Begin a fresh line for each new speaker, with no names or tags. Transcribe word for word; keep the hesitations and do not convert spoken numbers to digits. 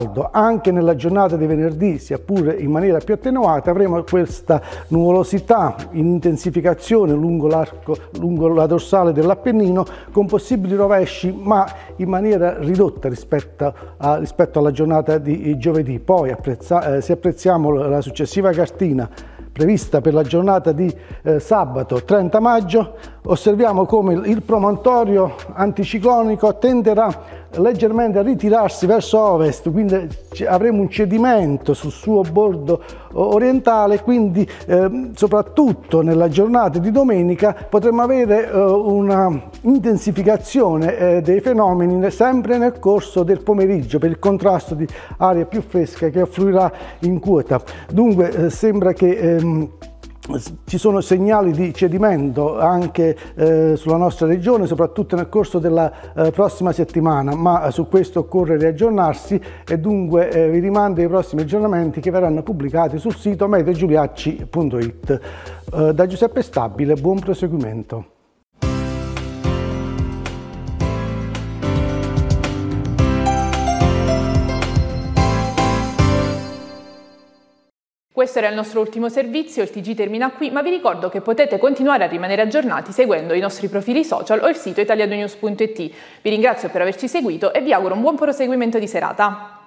Anche nella giornata di venerdì, sia pure in maniera più attenuata, avremo questa nuvolosità in intensificazione lungo l'arco, lungo la dorsale dell'Appennino, con possibili rovesci, ma in maniera ridotta rispetto, a, rispetto alla giornata di giovedì. Poi, apprezza, eh, se apprezziamo la successiva cartina prevista per la giornata di eh, sabato trenta maggio, osserviamo come il promontorio anticiclonico tenderà leggermente a ritirarsi verso ovest, quindi avremo un cedimento sul suo bordo orientale, quindi eh, soprattutto nella giornata di domenica potremo avere eh, una intensificazione eh, dei fenomeni sempre nel corso del pomeriggio, per il contrasto di aria più fresca che affluirà in quota. Dunque eh, sembra che ehm, ci sono segnali di cedimento anche eh, sulla nostra regione, soprattutto nel corso della eh, prossima settimana, ma su questo occorre riaggiornarsi e dunque eh, vi rimando ai prossimi aggiornamenti che verranno pubblicati sul sito meteo giuliacci punto it. Eh, da Giuseppe Stabile, buon proseguimento.
Questo era il nostro ultimo servizio, il T G termina qui, ma vi ricordo che potete continuare a rimanere aggiornati seguendo i nostri profili social o il sito italiadonews punto it. Vi ringrazio per averci seguito e vi auguro un buon proseguimento di serata.